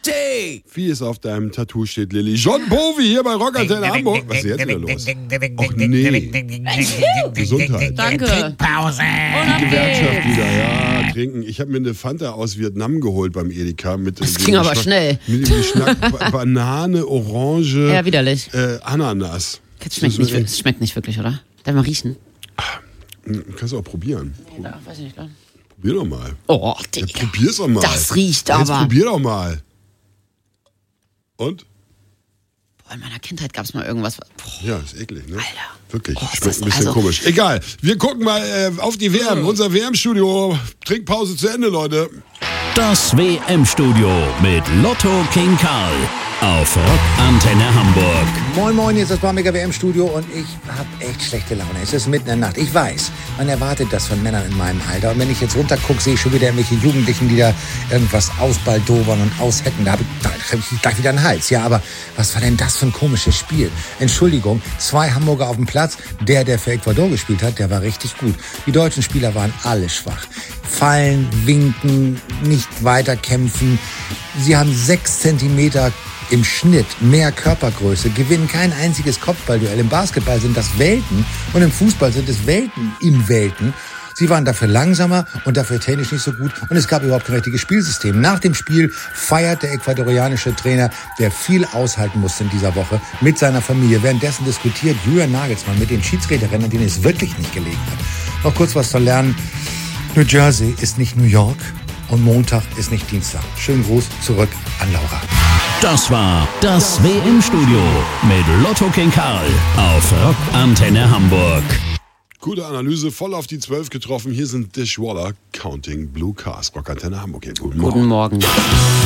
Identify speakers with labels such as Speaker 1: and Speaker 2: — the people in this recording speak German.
Speaker 1: T.
Speaker 2: Wie es auf deinem Tattoo steht, Lilly. John Bovi hier bei Rockantenne Hamburg. Was ist jetzt wieder los? Och nee. Gesundheit.
Speaker 3: Danke.
Speaker 1: Trinkpause.
Speaker 2: Die Gewerkschaft wieder, ja, trinken. Ich habe mir eine Fanta aus Vietnam geholt beim Edeka.
Speaker 3: Das ging aber schnell.
Speaker 2: Mit dem Geschmack Banane, Orange,
Speaker 3: Ja, widerlich.
Speaker 2: Ananas.
Speaker 3: Das schmeckt nicht wirklich, oder? Darf mal riechen?
Speaker 2: Kannst du auch probieren.
Speaker 3: Nee, weiß ich nicht.
Speaker 2: Probier doch mal.
Speaker 3: Oh, Digga.
Speaker 2: Ja, probier's doch mal.
Speaker 3: Das riecht
Speaker 2: Jetzt
Speaker 3: aber.
Speaker 2: probier doch mal. Und?
Speaker 3: Boah, in meiner Kindheit gab es mal irgendwas. Boah.
Speaker 2: Ja, ist eklig, ne?
Speaker 3: Alter.
Speaker 2: Wirklich,
Speaker 3: Oh,
Speaker 2: schmeckt ein bisschen komisch. Egal, wir gucken mal auf die WM. Unser WM-Studio. Trinkpause zu Ende, Leute.
Speaker 4: Das WM-Studio mit Lotto King Karl auf Rockantenne Hamburg.
Speaker 5: Moin Moin, hier ist das Barmega WM-Studio und ich habe echt schlechte Laune. Es ist mitten in der Nacht. Ich weiß, man erwartet das von Männern in meinem Alter. Und wenn ich jetzt runtergucke, sehe ich schon wieder irgendwelche Jugendlichen, die da irgendwas ausbaldowern und aushecken. Da habe ich gleich wieder einen Hals. Ja, aber was war denn das für ein komisches Spiel? Entschuldigung, 2 Hamburger auf dem Platz. Der für Ecuador gespielt hat, der war richtig gut. Die deutschen Spieler waren alle schwach. Fallen, winken, nicht weiterkämpfen. Sie haben 6 Zentimeter im Schnitt mehr Körpergröße, gewinnen kein einziges Kopfballduell. Im Basketball sind das Welten und im Fußball sind es Welten im Welten. Sie waren dafür langsamer und dafür technisch nicht so gut und es gab überhaupt kein richtiges Spielsystem. Nach dem Spiel feiert der ecuadorianische Trainer, der viel aushalten musste in dieser Woche, mit seiner Familie. Währenddessen diskutiert Julian Nagelsmann mit den Schiedsrichterinnen, denen es wirklich nicht gelegen hat. Noch kurz was zu lernen. New Jersey ist nicht New York und Montag ist nicht Dienstag. Schönen Gruß zurück an Laura.
Speaker 4: Das war das WM-Studio mit Lotto King Karl auf Rockantenne Hamburg.
Speaker 2: Gute Analyse, voll auf die 12 getroffen. Hier sind Dishwaller, Counting Blue Cars. Rockantenne Hamburg. Guten Morgen.
Speaker 3: Guten Morgen.